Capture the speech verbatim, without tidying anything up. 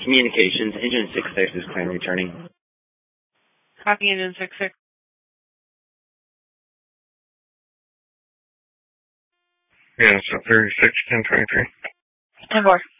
Communications, Engine six six is claim returning. Copy, Engine six six. Yeah, so thirty-six, ten twenty-three. ten four.